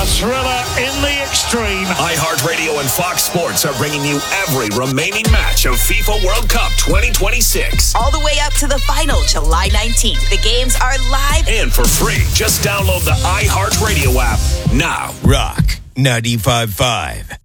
A thriller in the extreme. iHeartRadio and Fox Sports are bringing you every remaining match of FIFA World Cup 2026. All the way up to the final, July 19th. The games are live and for free. Just download the iHeartRadio app now. Rock 95.5.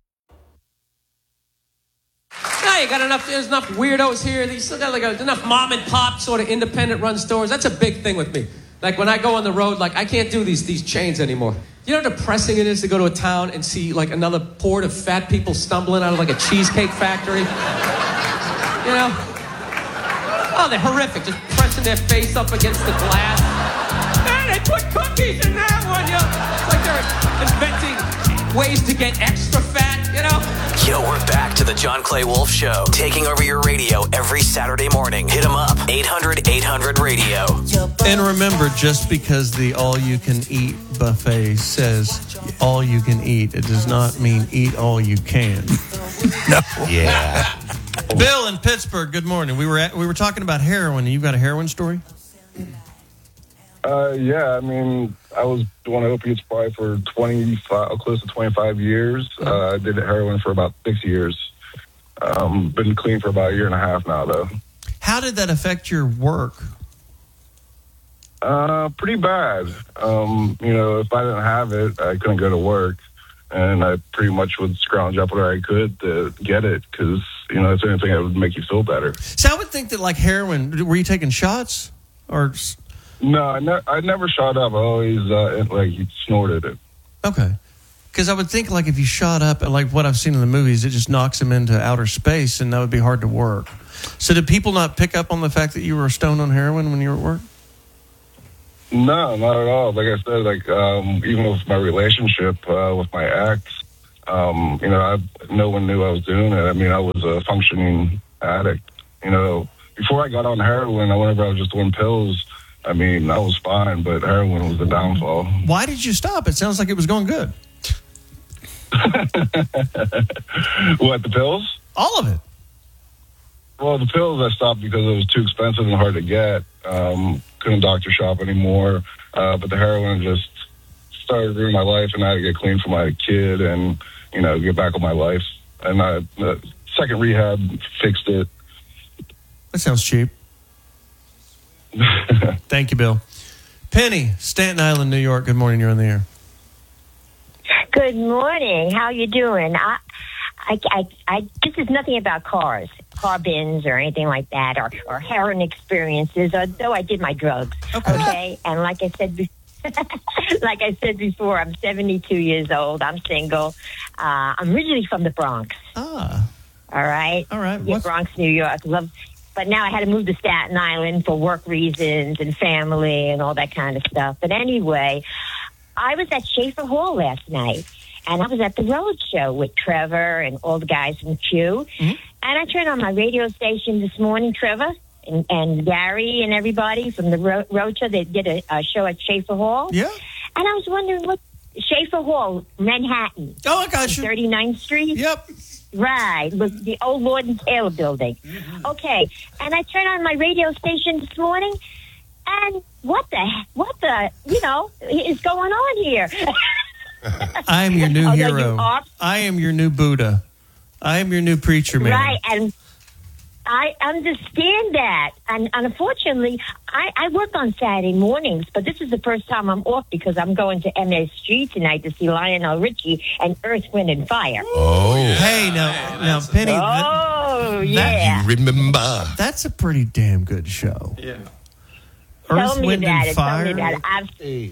Now you got there's enough weirdos here. You still got enough mom and pop sort of independent run stores. That's a big thing with me. Like when I go on the road, I can't do these chains anymore. You know how depressing it is to go to a town and see another port of fat people stumbling out of a cheesecake factory? You know? Oh, they're horrific. Just pressing their face up against the glass. Man, they put cookies in that one. It's like they're inventing ways to get extra fat, you know? Yo, we're back to the John Clay Wolf Show, taking over your radio every Saturday morning. Hit 'em up, 800-800-RADIO. And remember, just because the all-you-can-eat buffet says all you can eat, it does not mean eat all you can. No. Yeah. Bill in Pittsburgh, good morning. We were talking about heroin. You got a heroin story? Yeah, I mean, I was doing opiates probably for close to 25 years. I did heroin for about 6 years. Been clean for about a year and a half now, though. How did that affect your work? Pretty bad. If I didn't have it, I couldn't go to work. And I pretty much would scrounge up whatever I could to get it because, it's anything that would make you feel better. So I would think that heroin, were you taking shots? Or... No, I never shot up. I always snorted it. Okay. Because I would think if you shot up at what I've seen in the movies, it just knocks them into outer space and that would be hard to work. So did people not pick up on the fact that you were stoned on heroin when you were at work? No, not at all. Like I said, even with my relationship with my ex, no one knew I was doing it. I mean, I was a functioning addict. Before I got on heroin, whenever I was just doing pills, I mean, I was fine, but heroin was the downfall. Why did you stop? It sounds like it was going good. What, the pills? All of it. Well, the pills I stopped because it was too expensive and hard to get. Couldn't doctor shop anymore. But the heroin just started ruining my life, and I had to get clean for my kid and, get back on my life. And the second rehab fixed it. That sounds cheap. Thank you, Bill. Penny, Staten Island, New York. Good morning. You're on the air. Good morning. How you doing? This is nothing about cars, car bins or anything like that, or heroin experiences, although I did my drugs. Okay? And like I said before, I'm 72 years old. I'm single. I'm originally from the Bronx. Ah. All right? Yeah, Bronx, New York. But now I had to move to Staten Island for work reasons and family and all that kind of stuff. But anyway, I was at Schaefer Hall last night, and I was at the Road Show with Trevor and all the guys from Q. Mm-hmm. And I turned on my radio station this morning, Trevor and Gary and everybody from the Road Show. They did a show at Schaefer Hall. Yeah. And I was wondering what Schaefer Hall, Manhattan. Oh, I got you. 39th Street. Yep. Right, with the old Lord and Taylor building. Mm-hmm. Okay, and I turned on my radio station this morning, and what the, is going on here? I am your new hero. I am your new Buddha. I am your new preacher man. Right, and I understand that. And unfortunately, I work on Saturday mornings, but this is the first time I'm off because I'm going to MSG tonight to see Lionel Richie and Earth, Wind, and Fire. Oh. Hey, now, Penny. Yeah. You remember. That's a pretty damn good show. Yeah. Earth, Wind, and Fire. Tell me about it.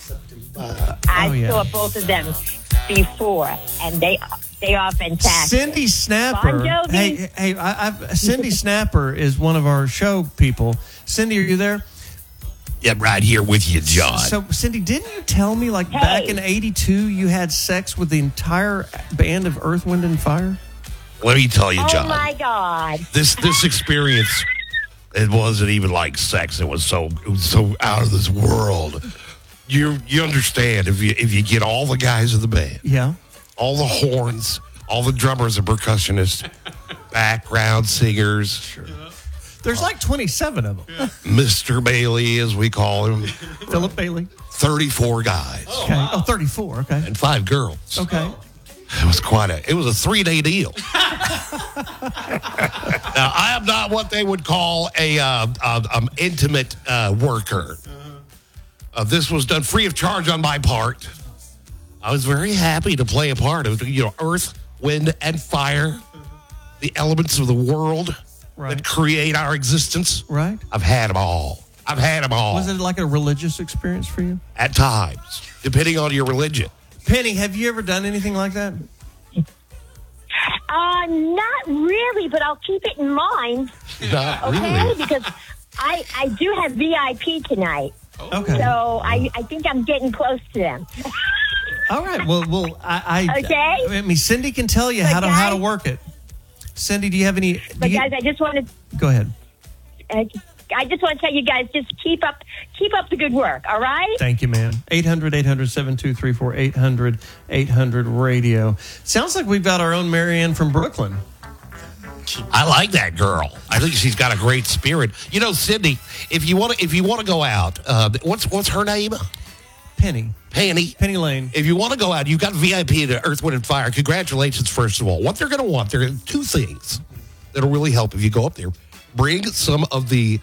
I saw both of them before, and they are fantastic. Cindy Snapper. Cindy Snapper is one of our show people. Cindy, are you there? Yeah, right here with you, John. So, Cindy, didn't you tell me back in '82 you had sex with the entire band of Earth, Wind, and Fire? Let me tell you, John. Oh my God! This experience, it wasn't even like sex. It was so out of this world. You understand if you get all the guys in the band, yeah, all the horns, all the drummers and percussionists, background singers. Sure. There's 27 of them. Mr. Bailey, as we call him. Philip Bailey. 34 guys. Okay. Oh, 34. Okay. And 5 girls. Okay. It was a 3-day deal. Now, I am not what they would call a intimate worker. This was done free of charge on my part. I was very happy to play a part of, earth, wind, and fire, the elements of the world that create our existence. Right. I've had them all. Was it like a religious experience for you? At times, depending on your religion. Penny, have you ever done anything like that? Not really, but I'll keep it in mind. Not okay? really. Because I do have VIP tonight. Okay. So I think I'm getting close to them. All right. Well, okay. I mean, Cindy can tell you how to work it. Cindy, do you have any? Guys, I just want to go ahead. I just want to tell you guys, just keep up the good work. All right. Thank you, man. 800-800-7234, 800-800-radio. Sounds like we've got our own Marianne from Brooklyn. I like that girl. I think she's got a great spirit. Cindy, if you want to go out, what's her name? Penny Lane. If you want to go out, you've got VIP to Earth, Wind, and Fire. Congratulations, first of all. What they're going to want, there are 2 things that'll really help if you go up there. Bring some of the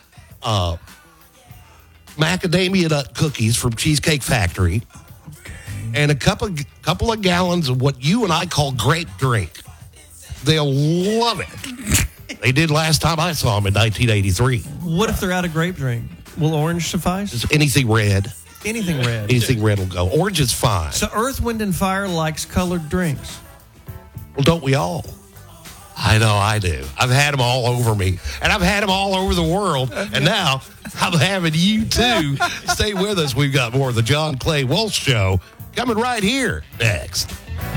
macadamia nut cookies from Cheesecake Factory, and a couple of gallons of what you and I call grape drink. They'll love it. They did last time I saw them in 1983. What if they're out of grape drink? Will orange suffice? Just anything red. Anything red. Anything red will go. Orange is fine. So Earth, Wind, and Fire likes colored drinks. Well, don't we all? I know I do. I've had them all over me, and I've had them all over the world, and now I'm having you too. Stay with us. We've got more of the John Clay Wolf Show coming right here next.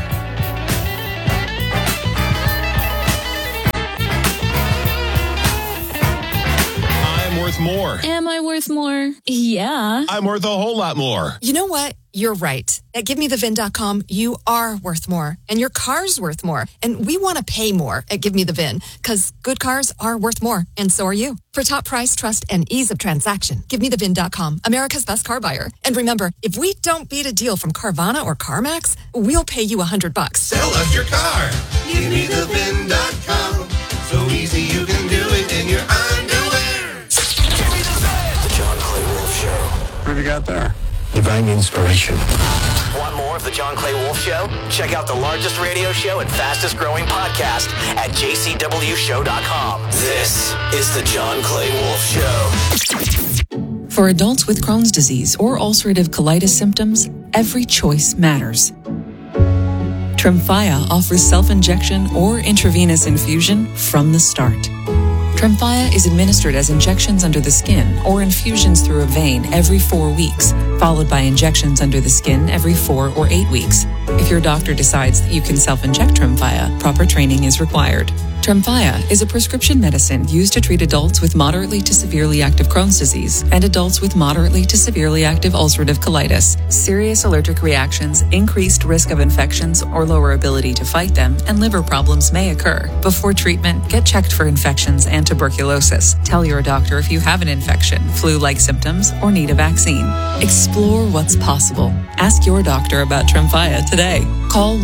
I'm worth more. Am I worth more? Yeah. I'm worth a whole lot more. You know what? You're right. At GiveMeTheVin.com, you are worth more, and your car's worth more. And we want to pay more at Give Me the VIN, because good cars are worth more, and so are you. For top price, trust, and ease of transaction, GiveMeTheVin.com, America's best car buyer. And remember, if we don't beat a deal from Carvana or CarMax, we'll pay you $100. Sell us your car. GiveMeTheVin.com. So easy you can do it in your underwear. Give me the VIN. The John Clay Wolf Show. What have you got there? Divine inspiration. Want more of the John Clay Wolf Show? Check out the largest radio show and fastest growing podcast at jcwshow.com. This is the John Clay Wolf Show. For adults with Crohn's disease or ulcerative colitis symptoms, every choice matters. Tremfya offers self-injection or intravenous infusion from the start. Tremfya is administered as injections under the skin or infusions through a vein every 4 weeks, followed by injections under the skin every 4 or 8 weeks. If your doctor decides that you can self-inject Tremfya, proper training is required. Tremfya is a prescription medicine used to treat adults with moderately to severely active Crohn's disease and adults with moderately to severely active ulcerative colitis. Serious allergic reactions, increased risk of infections or lower ability to fight them, and liver problems may occur. Before treatment, get checked for infections and tuberculosis. Tell your doctor if you have an infection, flu-like symptoms, or need a vaccine. Explore what's possible. Ask your doctor about Tremfya today. Call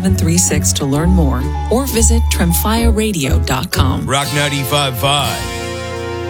1-800-526-7736 to learn more, or visit TremfyaRadio.com. Rock 95.5.